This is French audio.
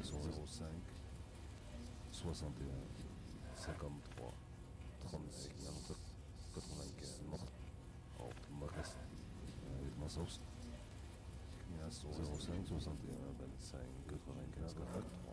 05 61 53 36 95 op de Marest uit Massels 05 61 25 95